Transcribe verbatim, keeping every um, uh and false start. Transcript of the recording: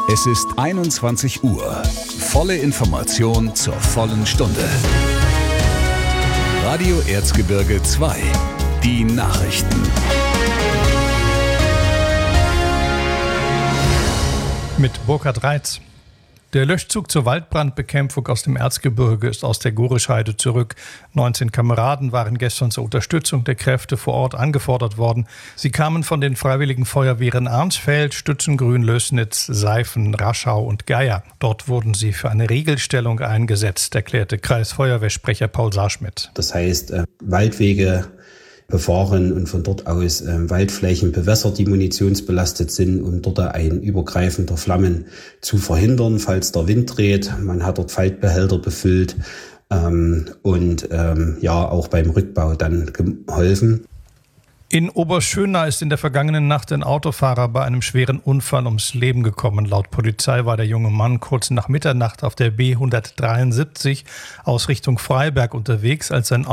Es ist einundzwanzig Uhr. Volle Information zur vollen Stunde. Radio Erzgebirge zwei. Die Nachrichten. Mit Burkhard Reitz. Der Löschzug zur Waldbrandbekämpfung aus dem Erzgebirge ist aus der Gorischheide zurück. neunzehn Kameraden waren gestern zur Unterstützung der Kräfte vor Ort angefordert worden. Sie kamen von den Freiwilligen Feuerwehren Arnsfeld, Stützengrün, Lößnitz, Seifen, Raschau und Geier. Dort wurden sie für eine Regelstellung eingesetzt, erklärte Kreisfeuerwehrsprecher Paul Saarschmidt. Das heißt, äh, Waldwege befahren und von dort aus äh, Waldflächen bewässert, die munitionsbelastet sind, um dort ein Übergreifen der Flammen zu verhindern, falls der Wind dreht. Man hat dort Faltbehälter befüllt ähm, und ähm, ja auch beim Rückbau dann geholfen. In Oberschöna ist in der vergangenen Nacht ein Autofahrer bei einem schweren Unfall ums Leben gekommen. Laut Polizei war der junge Mann kurz nach Mitternacht auf der B hundertdreiundsiebzig aus Richtung Freiberg unterwegs, als sein